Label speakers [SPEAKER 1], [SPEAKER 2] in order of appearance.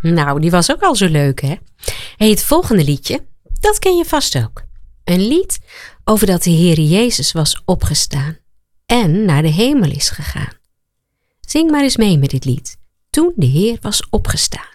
[SPEAKER 1] Nou, die was ook al zo leuk, hè? Hey, het volgende liedje, dat ken je vast ook. Een lied over dat de Heer Jezus was opgestaan en naar de hemel is gegaan. Zing maar eens mee met dit lied. Toen de Heer was opgestaan.